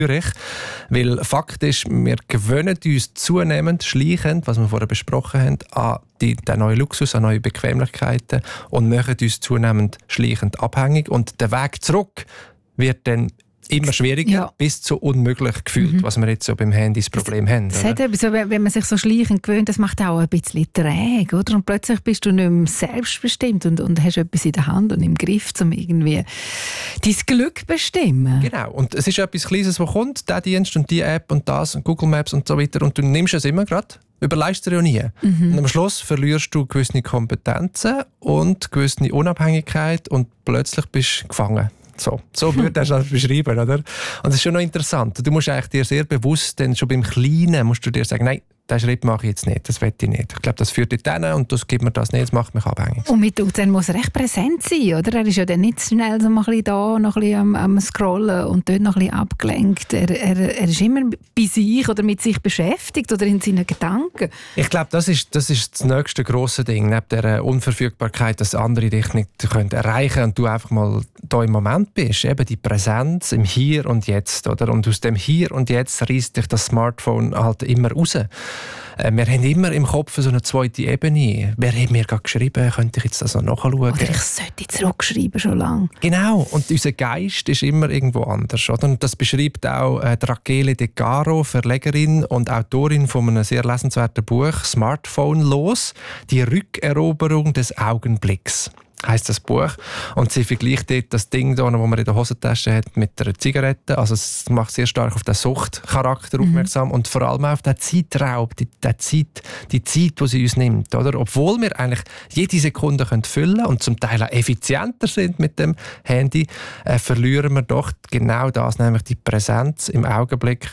Weil Fakt ist, wir gewöhnen uns zunehmend, schleichend, was wir vorher besprochen haben, an den neuen Luxus, an neue Bequemlichkeiten und machen uns zunehmend schleichend abhängig. Und der Weg zurück wird dann immer schwieriger, bis zu unmöglich gefühlt, was wir jetzt so beim Handy das Problem haben. Das hat etwas, wenn man sich so schleichend gewöhnt, das macht auch ein bisschen träge, oder? Und plötzlich bist du nicht mehr selbstbestimmt und hast etwas in der Hand und im Griff, um irgendwie dein Glück zu bestimmen. Genau, und es ist etwas Kleines, was kommt, der Dienst und die App und das und Google Maps und so weiter, und du nimmst es immer gerade, überleistest dir ja nie. Und am Schluss verlierst du gewisse Kompetenzen und gewisse Unabhängigkeit und plötzlich bist du gefangen. So würde er das beschreiben, oder? Und das ist schon noch interessant. Du musst eigentlich dir sehr bewusst, denn schon beim Kleinen musst du dir sagen, nein, diesen Schritt mache ich jetzt nicht, das will ich nicht. Ich glaube, das führt dich hin und das gibt mir das nicht, das macht mich abhängig. Und mit dann muss er recht präsent sein, oder? Er ist ja dann nicht schnell so ein bisschen da, noch ein bisschen am Scrollen und dort noch ein bisschen abgelenkt. Er ist immer bei sich oder mit sich beschäftigt oder in seinen Gedanken. Ich glaube, das ist das nächste grosse Ding, neben der Unverfügbarkeit, dass andere dich nicht erreichen können und du einfach mal da im Moment bist. Eben die Präsenz im Hier und Jetzt, oder? Und aus dem Hier und Jetzt reißt dich das Smartphone halt immer raus. Wir haben immer im Kopf so eine zweite Ebene. Wer hat mir gerade geschrieben? Könnte ich jetzt das noch nachschauen? Oder ich sollte zurückschreiben schon lange. Genau, und unser Geist ist immer irgendwo anders. Oder? Und das beschreibt auch Rachele De Caro, Verlegerin und Autorin von einem sehr lesenswerten Buch «Smartphone los. Die Rückeroberung des Augenblicks». Heisst das Buch. Und sie vergleicht dort das Ding, das man in der Hosentasche hat, mit einer Zigarette. Also es macht sehr stark auf den Suchtcharakter aufmerksam und vor allem auf den Zeitraub, die Zeit, die sie uns nimmt. Oder? Obwohl wir eigentlich jede Sekunde füllen können und zum Teil auch effizienter sind mit dem Handy, verlieren wir doch genau das, nämlich die Präsenz im Augenblick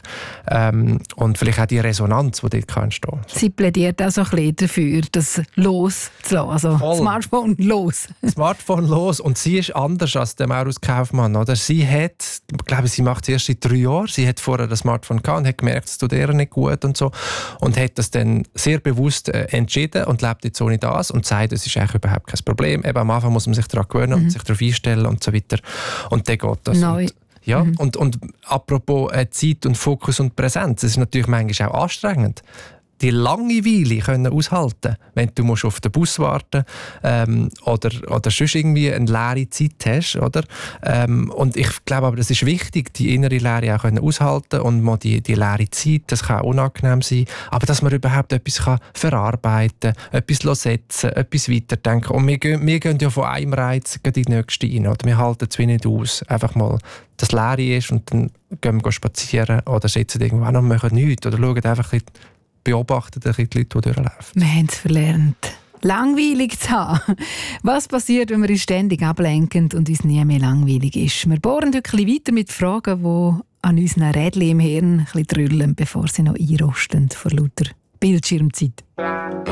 und vielleicht auch die Resonanz, die dort entstehen kann. Sie plädiert auch so ein bisschen dafür, das loszulassen, also Smartphone los. Smartphone los. Und sie ist anders als der Maurus Kaufmann. Oder? Sie hat, ich glaube, sie macht es erst seit 3 Jahren. Sie hat vorher das Smartphone gehabt und hat gemerkt, es tut ihr nicht gut und so. Und hat das dann sehr bewusst entschieden und lebt jetzt ohne das und sagt, es ist eigentlich überhaupt kein Problem. Eben am Anfang muss man sich daran gewöhnen und sich darauf einstellen und so weiter. Und dann geht das. Neu. Ja, und apropos Zeit und Fokus und Präsenz, das ist natürlich manchmal auch anstrengend. Die Langeweile können aushalten, wenn du auf den Bus warten oder sonst irgendwie eine leere Zeit hast, oder? Und ich glaube aber, das ist wichtig, die innere Leere auch aushalten und mal die leere Zeit, das kann auch unangenehm sein, aber dass man überhaupt etwas verarbeiten kann, etwas setzen, etwas weiterdenken. Und wir gehen ja von einem Reiz in die nächste rein, oder? Wir halten es wie nicht aus, einfach mal, dass es leer ist und dann gehen wir spazieren oder sitzen irgendwo an und machen nichts oder schauen einfach ein bisschen, beobachten die Leute, die durchlaufen. Wir haben es verlernt, langweilig zu haben. Was passiert, wenn wir uns ständig ablenken und uns nie mehr langweilig ist? Wir bohren heute ein bisschen weiter mit Fragen, die an unseren Rädchen im Hirn ein bisschen drüllen, bevor sie noch einrosten vor lauter Bildschirmzeit.